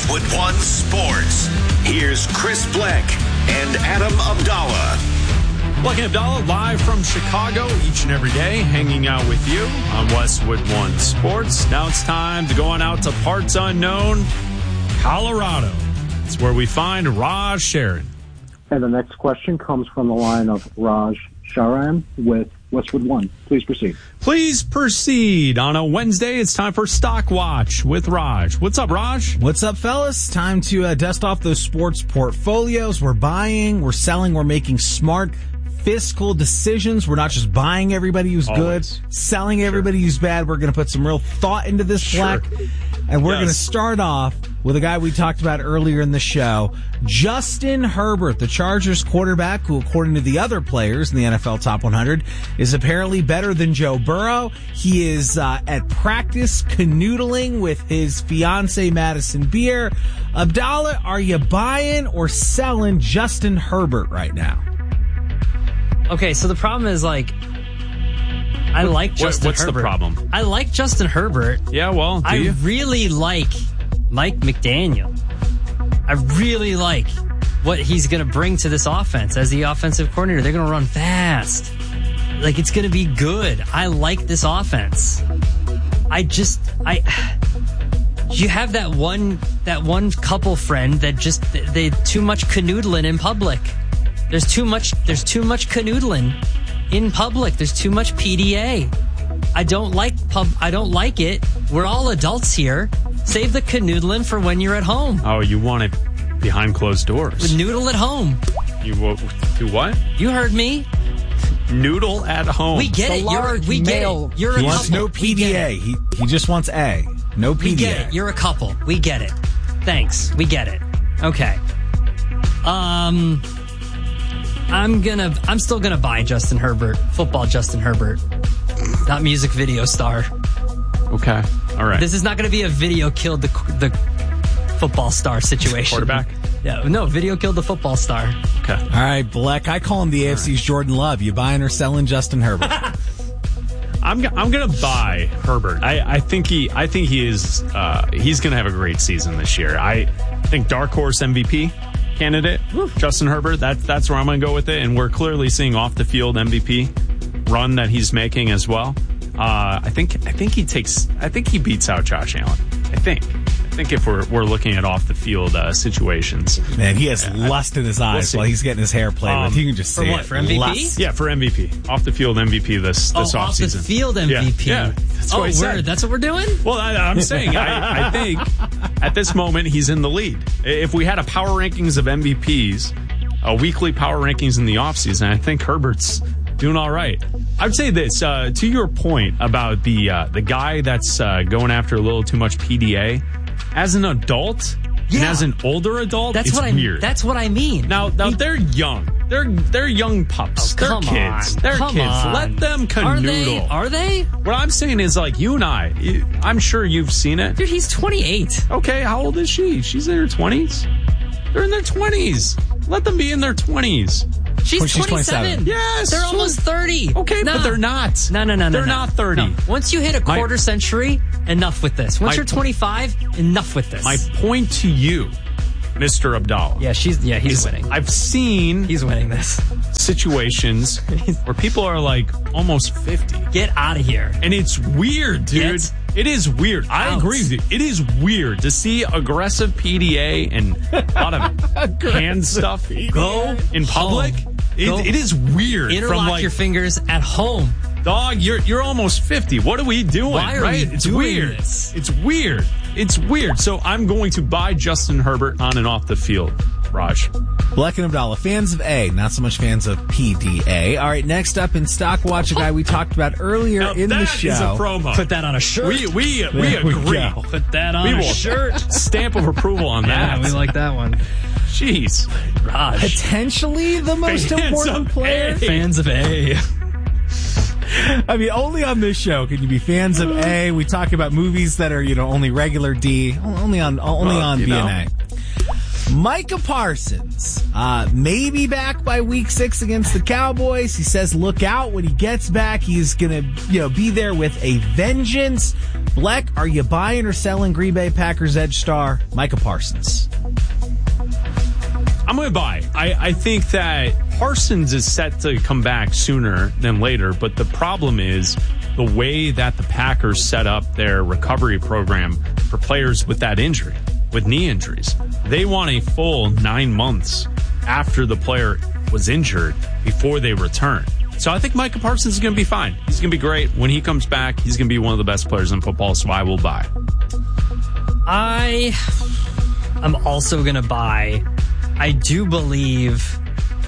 Westwood One Sports. Here's Chris Bleck and Adam Abdallah. Bleck and Abdallah live from Chicago each and every day, hanging out with you on Westwood One Sports. Now it's time to go on out to parts unknown, Colorado. It's where we find Raj Sharon. And the next question comes from the line of Raj Sharan with Westwood One. Please proceed. Please proceed. On a Wednesday, it's time for Stock Watch with Raj. What's up, Raj? What's up, fellas? Time to dust off those sports portfolios. We're buying, we're selling, we're making smart fiscal decisions. We're not just buying everybody who's good, selling everybody who's bad. We're going to put some real thought into this, Bleck. And we're going to start off with a guy we talked about earlier in the show, Justin Herbert, the Chargers quarterback, who, according to the other players in the NFL Top 100, is apparently better than Joe Burrow. He is at practice canoodling with his fiancée, Madison Beer. Abdallah, are you buying or selling Justin Herbert right now? Okay, so the problem is, I like Justin Herbert. What's the problem? I like Justin Herbert. Yeah, well, do you? I really like Mike McDaniel. I really like what he's going to bring to this offense as the offensive coordinator. They're going to run fast. It's going to be good. I like this offense. You have that one couple friend that they too much canoodling in public. There's too much canoodling in public. There's too much PDA. I don't like it. We're all adults here. Save the canoodling for when you're at home. Oh, you want it behind closed doors. Noodle at home. You do what? You heard me. Noodle at home. We get it. We get it. You're a couple. He wants no PDA. He just wants A. No PDA. We get it. You're a couple. We get it. Thanks. We get it. Okay. I'm still gonna buy Justin Herbert. Football Justin Herbert. Not music video star. Okay. All right. This is not gonna be a video killed the football star situation. Quarterback? Yeah. No, video killed the football star. Okay. All right, Bleck. I call him the AFC's Jordan Love. You buying or selling Justin Herbert? I'm gonna buy Herbert. I think he is he's gonna have a great season this year. I think dark horse MVP candidate, Justin Herbert. That's where I'm going to go with it, and we're clearly seeing off the field MVP run that he's making as well. I think he beats out Josh Allen. I think if we're looking at off the field situations, man, he has lust in his eyes while he's getting his hair played with. You can just say for MVP. Lust. Yeah, for MVP, off the field MVP this offseason. Off the field MVP. Yeah. That's what I said. That's what we're doing? Well, I'm saying I think at this moment he's in the lead. If we had a power rankings of MVPs, a weekly power rankings in the offseason, I think Herbert's doing all right. I'd say this, to your point about the guy that's going after a little too much PDA, as an adult and as an older adult, it's weird. That's what I mean. Now they're young. They're young pups. They're kids. They're kids. Let them canoodle. Are they? What I'm saying is, you and I'm sure you've seen it. Dude, he's 28. Okay, how old is she? She's in her 20s. They're in their 20s. Let them be in their 20s. She's 27. Yes. They're almost 30. Okay, but they're not. No. They're not 30. No. Once you hit a quarter century, enough with this. Once you're 25, enough with this. My point to you, Mr. Abdallah. Yeah, he's winning. I've seen he's winning this situations where people are almost 50. Get out of here. And it's weird, dude. It is weird. I agree with you. It is weird to see aggressive PDA and a lot of hand stuff go in public. It is weird. Interlock your fingers at home. Dog, you're almost 50. What are we doing? Why are we doing this? It's weird. It's weird. So I'm going to buy Justin Herbert on and off the field. Raj. Bleck and Abdallah, fans of A, not so much fans of PDA. All right, next up in Stock Watch, a guy we talked about earlier in the show. That is a promo. Put that on a shirt. We agree. Put that on a shirt. Stamp of approval on that. Yeah, we like that one. Jeez. Raj. Potentially the most important player. Fans of A. I mean, only on this show can you be fans of A. We talk about movies that are, only regular D, only on BNA. Micah Parsons may be back by week 6 against the Cowboys. He says look out when he gets back. He's going to be there with a vengeance. Bleck, are you buying or selling Green Bay Packers edge star Micah Parsons? I'm going to buy. I think that Parsons is set to come back sooner than later, but the problem is the way that the Packers set up their recovery program for players with that injury, with knee injuries. They want a full 9 months after the player was injured before they return. So I think Micah Parsons is going to be fine. He's going to be great. When he comes back, he's going to be one of the best players in football, so I will buy. I'm also going to buy. I do believe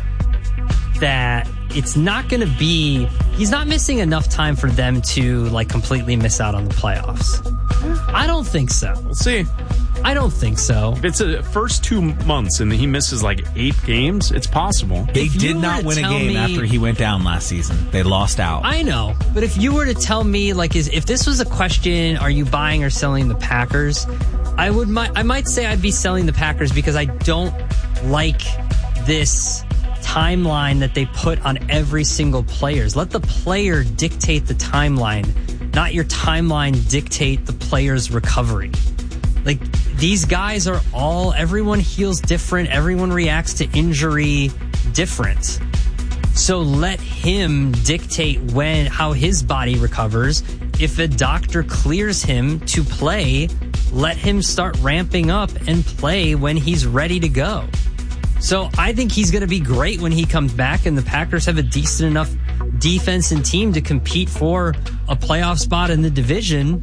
that it's not going to be, he's not missing enough time for them to like completely miss out on the playoffs. I don't think so. We'll see. I don't think so. If it's the first 2 months and he misses like 8 games, it's possible. They did not win a game after he went down last season. They lost out. I know. But if you were to tell me, like, if this was a question, are you buying or selling the Packers? I might say I'd be selling the Packers because I don't like this timeline that they put on every single player. Let the player dictate the timeline, not your timeline dictate the player's recovery. Like, these guys are everyone heals different. Everyone reacts to injury different. So let him dictate how his body recovers. If a doctor clears him to play, let him start ramping up and play when he's ready to go. So I think he's going to be great when he comes back, and the Packers have a decent enough defense and team to compete for a playoff spot in the division.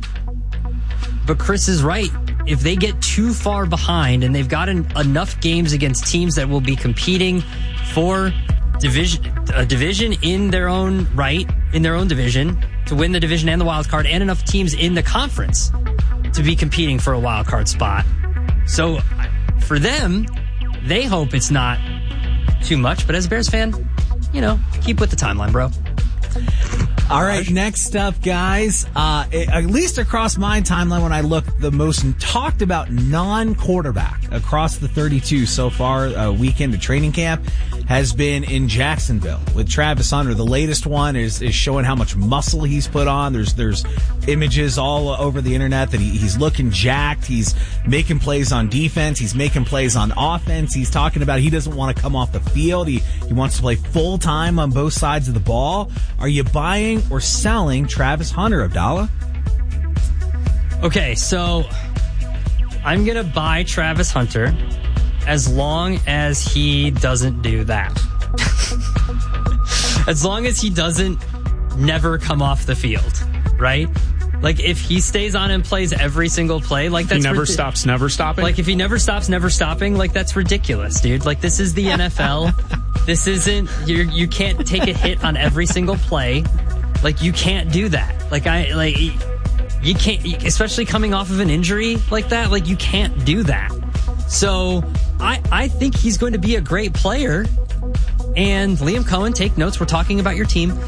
But Chris is right. If they get too far behind and they've got enough games against teams that will be competing for a division in their own right, in their own division, to win the division and the wild card, and enough teams in the conference to be competing for a wild card spot. So for them, they hope it's not too much. But as a Bears fan, keep with the timeline, bro. All right, next up, guys, at least across my timeline when I look, the most talked about non-quarterback across the 32 so far, weekend of training camp, has been in Jacksonville with Travis Hunter. The latest one is showing how much muscle he's put on. There's images all over the internet that he's looking jacked. He's making plays on defense. He's making plays on offense. He's talking about he doesn't want to come off the field. He wants to play full time on both sides of the ball. Are you buying or selling Travis Hunter, Abdallah? Okay, so I'm going to buy Travis Hunter as long as he doesn't do that. As long as he doesn't never come off the field, right? Like, if he stays on and plays every single play, like, that's... He never stops, never stopping? Like, if he never stops, never stopping, like, that's ridiculous, dude. Like, this is the NFL. This isn't... You can't take a hit on every single play. Like, you can't do that. You can't... Especially coming off of an injury like that, like, you can't do that. So, I think he's going to be a great player. And Liam Cohen, take notes. We're talking about your team.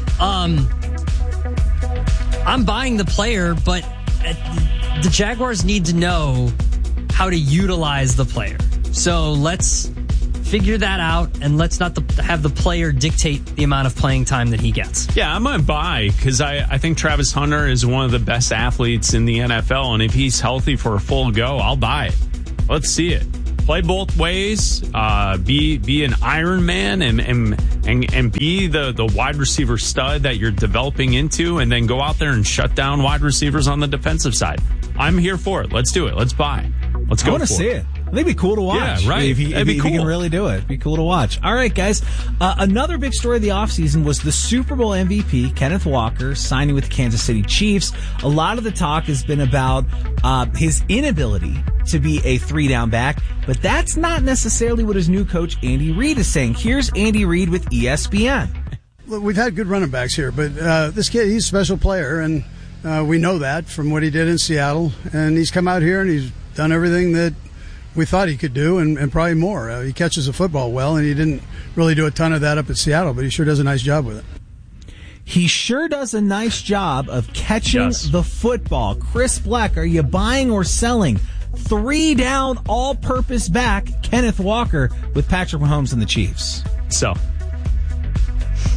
I'm buying the player, but the Jaguars need to know how to utilize the player. So let's figure that out, and let's not have the player dictate the amount of playing time that he gets. Yeah, I'm going to buy because I think Travis Hunter is one of the best athletes in the NFL, and if he's healthy for a full go, I'll buy it. Let's see it. Play both ways. Be an Iron Man and be the wide receiver stud that you're developing into, and then go out there and shut down wide receivers on the defensive side. I'm here for it. Let's do it. Let's buy. Let's go. I want to see it. I think it'd be cool to watch. Yeah, right. If he can really do it. It'd be cool to watch. All right, guys. Another big story of the offseason was the Super Bowl MVP, Kenneth Walker, signing with the Kansas City Chiefs. A lot of the talk has been about his inability to be a 3-down back, but that's not necessarily what his new coach, Andy Reid, is saying. Here's Andy Reid with ESPN. Look, we've had good running backs here, but this kid, he's a special player, and we know that from what he did in Seattle. And he's come out here and he's done everything that we thought he could do, and probably more. He catches the football well, and he didn't really do a ton of that up at Seattle, but he sure does a nice job with it. He sure does a nice job of catching the football. Chris Bleck, are you buying or selling 3-down all-purpose back Kenneth Walker with Patrick Mahomes and the Chiefs? So.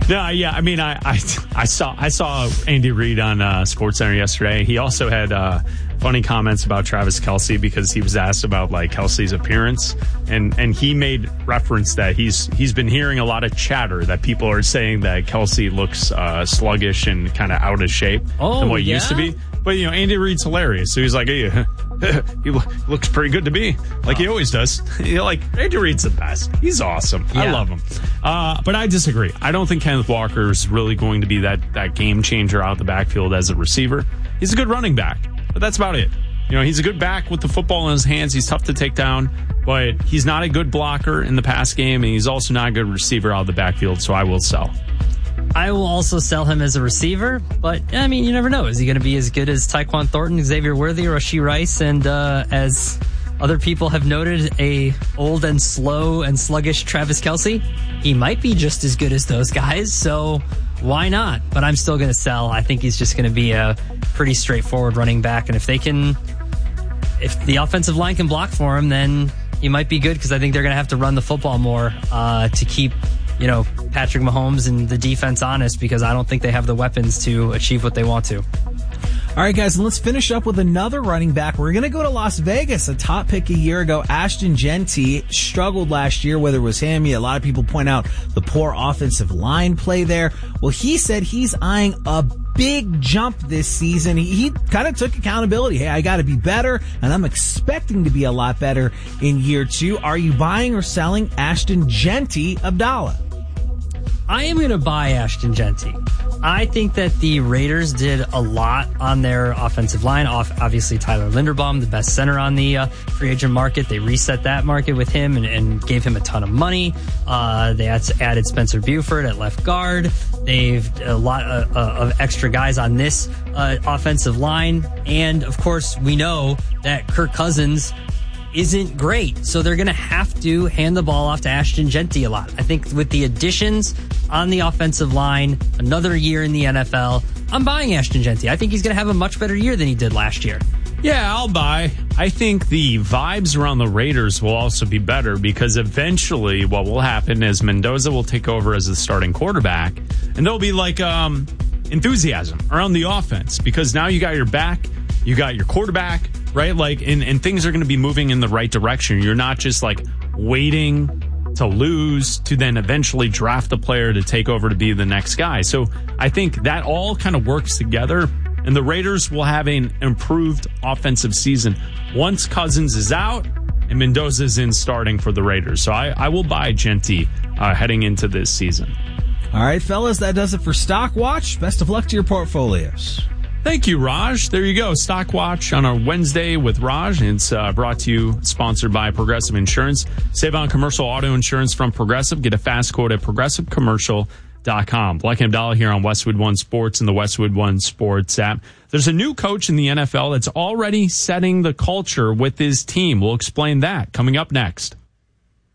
No, yeah, I mean, I saw Andy Reid on SportsCenter yesterday. He also had funny comments about Travis Kelce because he was asked about like Kelce's appearance, and he made reference that he's been hearing a lot of chatter that people are saying that Kelce looks sluggish and kind of out of shape than what he used to be. But Andy Reid's hilarious, so he's like, hey, he looks pretty good to me, like he always does. Andy Reid's the best. He's awesome. Yeah. I love him. But I disagree. I don't think Kenneth Walker is really going to be that game changer out the backfield as a receiver. He's a good running back, but that's about it. He's a good back with the football in his hands. He's tough to take down, but he's not a good blocker in the pass game, and he's also not a good receiver out of the backfield, so I will sell. I will also sell him as a receiver, but I mean, you never know. Is he going to be as good as Tyquan Thornton, Xavier Worthy, Rashee Rice, and as other people have noted, a old and slow and sluggish Travis Kelce? He might be just as good as those guys, so why not? But I'm still going to sell. I think he's just going to be a pretty straightforward running back, and if the offensive line can block for him, then he might be good, because I think they're going to have to run the football more to keep Patrick Mahomes and the defense honest, because I don't think they have the weapons to achieve what they want to. All right, guys, and let's finish up with another running back. We're going to go to Las Vegas, a top pick a year ago. Ashton Jeanty struggled last year, whether it was him. A lot of people point out the poor offensive line play there. Well, he said he's eyeing a big jump this season. He kind of took accountability. Hey, I got to be better, and I'm expecting to be a lot better in year 2. Are you buying or selling Ashton Jeanty, Abdallah? I am going to buy Ashton Jeanty. I think that the Raiders did a lot on their offensive line. Obviously, Tyler Linderbaum, the best center on the free agent market. They reset that market with him and gave him a ton of money. They added Spencer Buford at left guard. They've a lot of extra guys on this offensive line. And, of course, we know that Kirk Cousins isn't great, so they're going to have to hand the ball off to Ashton Jeanty a lot. I think with the additions on the offensive line, another year in the NFL, I'm buying Ashton Jeanty. I think he's going to have a much better year than he did last year. Yeah, I'll buy. I think the vibes around the Raiders will also be better, because eventually what will happen is Mendoza will take over as the starting quarterback, and there'll be like enthusiasm around the offense, because now you got your back, you got your quarterback, right? And things are going to be moving in the right direction. You're not just waiting to lose to then eventually draft a player to take over to be the next guy. So I think that all kind of works together, and the Raiders will have an improved offensive season once Cousins is out and Mendoza's in starting for the Raiders. So I will buy Jeanty heading into this season. All right, fellas, that does it for Stock Watch. Best of luck to your portfolios. Thank you, Raj. There you go. Stock Watch on our Wednesday with Raj. It's brought to you, sponsored by Progressive Insurance. Save on commercial auto insurance from Progressive. Get a fast quote at progressivecommercial.com. Black and Abdallah here on Westwood One Sports and the Westwood One Sports app. There's a new coach in the NFL that's already setting the culture with his team. We'll explain that coming up next.